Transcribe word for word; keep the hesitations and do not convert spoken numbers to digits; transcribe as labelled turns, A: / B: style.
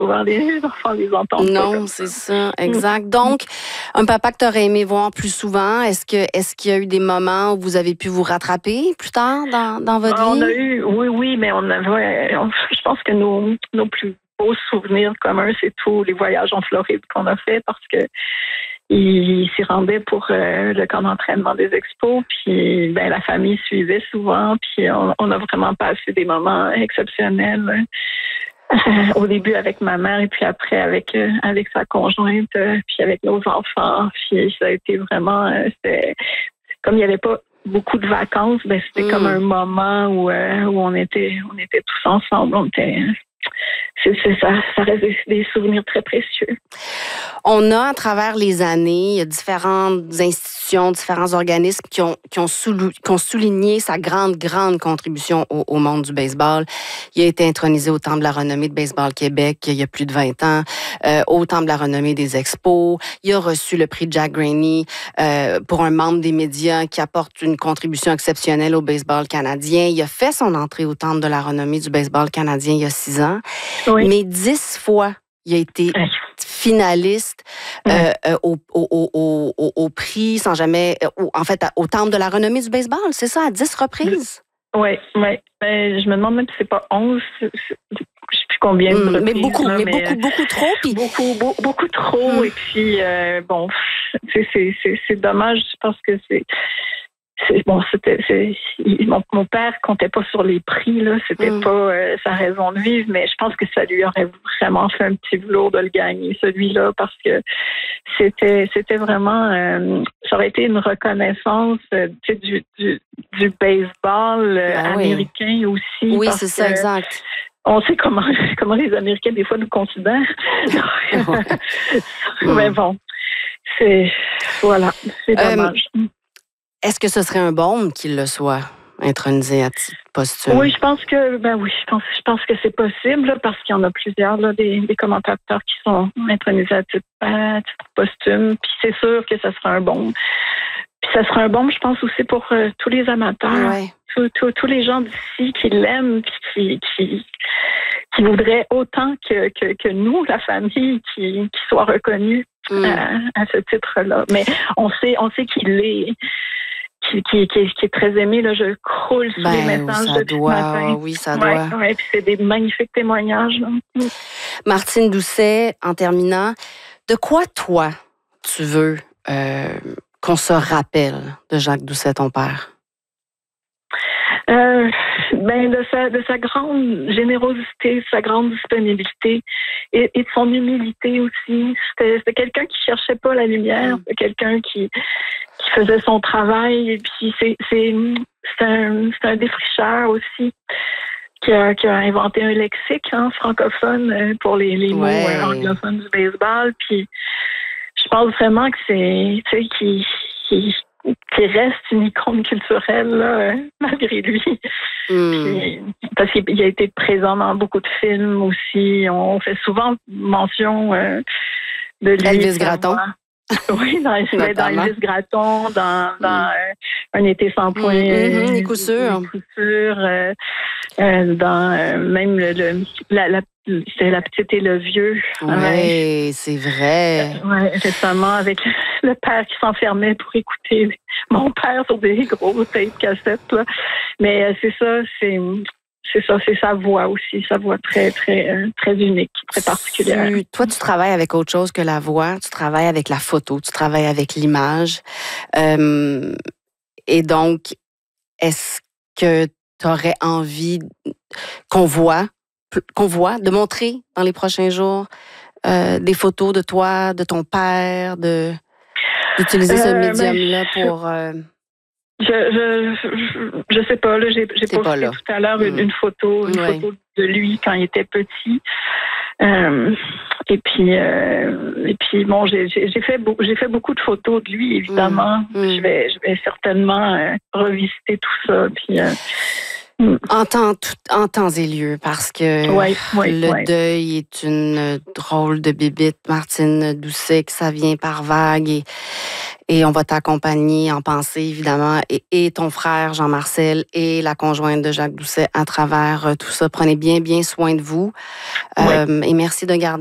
A: souvent les enfants les entendent
B: non,
A: pas. Non,
B: c'est ça, exact. Donc, un papa que tu aurais aimé voir plus souvent, est-ce que est-ce qu'il y a eu des moments où vous avez pu vous rattraper plus tard dans, dans votre
A: on
B: vie?
A: a eu, oui, oui, mais on avait, on, je pense que nos, nos plus beaux souvenirs communs, c'est tous les voyages en Floride qu'on a fait parce que il s'y rendait pour euh, le camp d'entraînement des expos, puis ben la famille suivait souvent, puis on, on a vraiment passé des moments exceptionnels. Euh, au début avec ma mère et puis après avec euh, avec sa conjointe, euh, puis avec nos enfants, puis ça a été vraiment, euh, c'était comme il n'y avait pas beaucoup de vacances, ben c'était
B: Mm.
A: comme un moment où euh, où on était on était tous ensemble, on était c'est, c'est ça, ça reste des, des souvenirs très précieux.
B: On a, à travers les années, il y a différentes institutions, différents organismes qui ont, qui ont, soulou, qui ont souligné sa grande, grande contribution au, au monde du baseball. Il a été intronisé au Temple de la renommée de Baseball Québec il y a plus de vingt ans, euh, au Temple de la renommée des expos. Il a reçu le prix Jack Graney euh, pour un membre des médias qui apporte une contribution exceptionnelle au baseball canadien. Il a fait son entrée au Temple de la renommée du baseball canadien il y a six ans.
A: Oui.
B: Mais dix fois, il a été
A: Ouais.
B: finaliste
A: Ouais.
B: euh, au, au, au, au, au prix, sans jamais... Au, en fait, au Temple de la renommée du baseball, c'est ça, à dix reprises?
A: Oui, oui. Ben, je me demande même si c'est pas onze, je ne sais plus combien de
B: Mmh,
A: reprises.
B: mais beaucoup,
A: là,
B: mais,
A: mais
B: beaucoup, beaucoup trop. Puis...
A: Beaucoup, beaucoup, beaucoup trop.
B: Mmh.
A: Et puis, euh, bon, c'est, c'est, c'est, c'est dommage parce que c'est... C'est, bon, c'était, c'est, mon, mon père comptait pas sur les prix, là. C'était
B: Mm.
A: pas euh, sa raison de vivre, mais je pense que ça lui aurait vraiment fait un petit velours de le gagner, celui-là, parce que c'était, c'était vraiment, euh, ça aurait été une reconnaissance euh, tu sais, du, du, du baseball euh,
B: Ben
A: américain
B: oui.
A: aussi.
B: Oui,
A: parce
B: c'est ça,
A: que
B: exact.
A: on sait comment, comment les Américains, des fois, nous considèrent. Mais bon, c'est, voilà, c'est dommage.
B: Euh, Est-ce que ce serait un baume qu'il le soit, intronisé à titre posthume?
A: Oui, je pense que ben oui, je pense, je pense que c'est possible là, parce qu'il y en a plusieurs là, des, des commentateurs qui sont intronisés à titre, à titre posthume. Puis c'est sûr que ça sera un baume. Puis ça sera un baume, je pense aussi pour euh, tous les amateurs,
B: Ouais.
A: tous, tous, tous les gens d'ici qui l'aiment, puis qui, qui qui voudraient autant que, que, que nous, la famille, qui, qui soit reconnue
B: Mm.
A: à, à ce titre-là. Mais on sait, on sait qu'il est. Qui, qui, qui, qui est très aimé, là, je croule sous
B: Ben,
A: les messages
B: ça
A: depuis
B: doit,
A: ce matin.
B: oui, ça
A: ouais,
B: doit.
A: Ouais, puis c'est des magnifiques témoignages. Là.
B: Martine Doucet, en terminant, de quoi, toi, tu veux euh, qu'on se rappelle de Jacques Doucet, ton père?
A: Euh, ben de sa de sa grande générosité, de sa grande disponibilité et, et de son humilité aussi. C'était, c'était quelqu'un qui cherchait pas la lumière,
B: Mm.
A: c'était quelqu'un qui qui faisait son travail et puis c'est c'est c'est un c'est un défricheur aussi qui a qui a inventé un lexique hein, francophone euh, pour les les mots
B: Ouais.
A: euh, anglophones du baseball. Puis je pense vraiment que c'est tu sais qui qui qui reste une icône culturelle là, euh, malgré lui.
B: Mm.
A: Puis, parce qu'il a été présent dans beaucoup de films aussi. On fait souvent mention euh, de lui.
B: Elvis Gratton.
A: Oui, dans, dans Elvis Gratton, dans, dans
B: mm.
A: euh, Un été sans point.
B: Mm-hmm, euh, les coups sûrs.
A: Les coups sûrs. Euh, euh, dans euh, même le, le la, la c'est La petite et le vieux.
B: Oui, ouais, c'est vrai.
A: Euh, ouais, récemment, avec le père qui s'enfermait pour écouter mon père sur des gros tapes cassettes. Là. Mais euh, c'est ça, c'est, c'est ça, c'est sa voix aussi, sa voix très, très, euh, très unique, très particulière.
B: Tu, toi, tu travailles avec autre chose que la voix, tu travailles avec la photo, tu travailles avec l'image. Euh, et donc, est-ce que tu aurais envie qu'on voit qu'on voit, de montrer dans les prochains jours euh, des photos de toi, de ton père, de d'utiliser ce euh, médium-là ben, pour... Euh...
A: Je, je, je, je sais pas, là, j'ai, j'ai posté pas tout à l'heure une, mmh. une photo, une ouais. photo de lui quand il était petit. Euh, et puis, euh, et puis bon, j'ai, j'ai, j'ai, fait beaucoup, j'ai fait beaucoup de photos de lui, évidemment. Mmh. Je vais, je vais certainement euh, revisiter tout ça. Puis, euh,
B: En temps, tout, en temps et lieu, parce que
A: ouais, ouais,
B: le
A: ouais.
B: deuil est une drôle de bébite, Martine Doucet, que ça vient par vague et, et on va t'accompagner en pensée, évidemment, et, et ton frère Jean-Marcel et la conjointe de Jacques Doucet à travers tout ça. Prenez bien, bien soin de vous
A: Ouais.
B: euh, et merci de garder